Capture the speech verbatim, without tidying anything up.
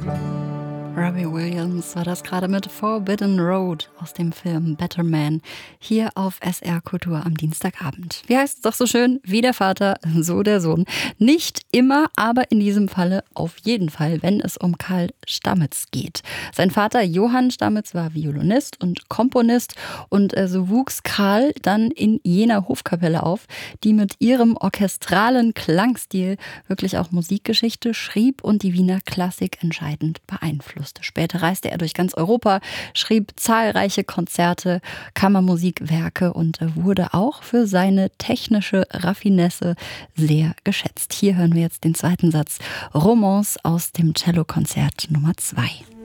Robbie Williams war das gerade mit Forbidden Road aus dem Film Better Man hier auf S R Kultur am Dienstagabend. Wie heißt es doch so schön? Wie der Vater, so der Sohn. Nicht immer, aber in diesem Falle auf jeden Fall, wenn es um Karl Stamets geht. Sein Vater Johann Stamets war Violinist und Komponist und so wuchs Karl dann in jener Hofkapelle auf, die mit ihrem orchestralen Klangstil wirklich auch Musikgeschichte schrieb und die Wiener Klassik entscheidend beeinflusste. Später reiste er durch ganz Europa, schrieb zahlreiche Konzerte, Kammermusikwerke und wurde auch für seine technische Raffinesse sehr geschätzt. Hier hören wir jetzt den zweiten Satz, Romance aus dem Cellokonzert Nummer zwei.